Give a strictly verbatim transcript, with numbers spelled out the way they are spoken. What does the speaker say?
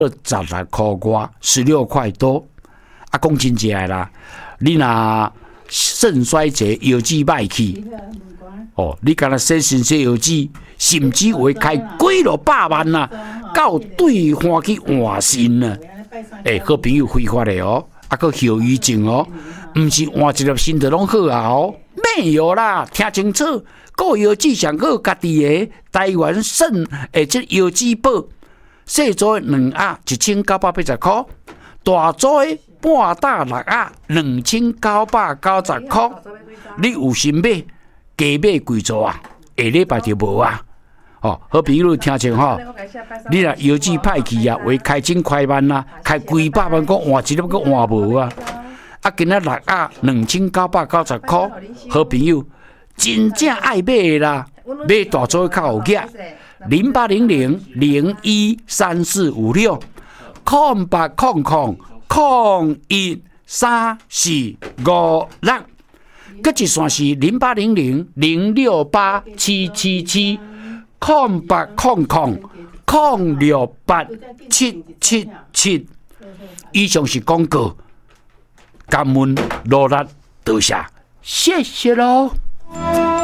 十六块外，十六块多。啊，讲真正的啦，你若肾衰竭、腰子歹去，哦，你敢若洗身洗腰子，甚至会开几落百万呐、啊，到对方去换肾啊！诶、欸，好朋友非法的哦，啊，个后遗症哦，毋是换一粒肾就拢好啊哦，没有啦，听清楚，顾腰子上好家己的台湾肾诶，即腰子宝，细组的两盒一千九百八十块，大组的半打六盒两千九百九十块，你有心买，加买几组啊？下礼拜就无啊！哦，好朋友听清吼，你若腰子歹去啊，为开钱开万啦，开几百万个换一粒个换无啊！啊，今仔六盒两千九百九十块，好朋友真正爱买的啦，买大组较有价，零八零零零一三四五六，空八空空空一三四五六，佮一线是零八零零零六八七七七。空八空空空六八七七七，以上是广告，感恩努力，多谢，谢谢喽。